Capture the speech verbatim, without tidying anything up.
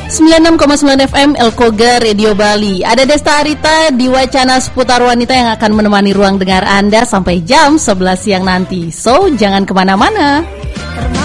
sembilan puluh enam koma sembilan F M Elkoga Radio Bali. Ada Desta Arita di Wacana Seputar Wanita yang akan menemani ruang dengar Anda sampai jam sebelas siang nanti. So, jangan kemana-mana.